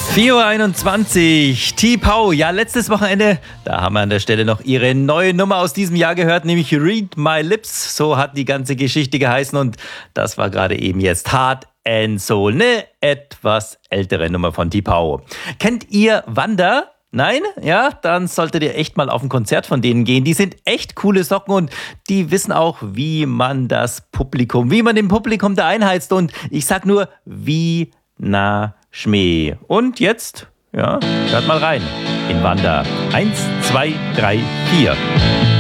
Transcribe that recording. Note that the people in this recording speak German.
4:21 Uhr, T-Pow. Ja, letztes Wochenende, da haben wir an der Stelle noch ihre neue Nummer aus diesem Jahr gehört, nämlich Read My Lips. So hat die ganze Geschichte geheißen und das war gerade eben jetzt Heart and Soul, eine etwas ältere Nummer von T-Pow. Kennt ihr Wanda? Nein? Ja, dann solltet ihr echt mal auf ein Konzert von denen gehen. Die sind echt coole Socken und die wissen auch, wie man dem Publikum da einheizt. Und ich sag nur, wie na Schmäh. Und jetzt, ja, hört mal rein in Wanda. 1, 2, 3, 4.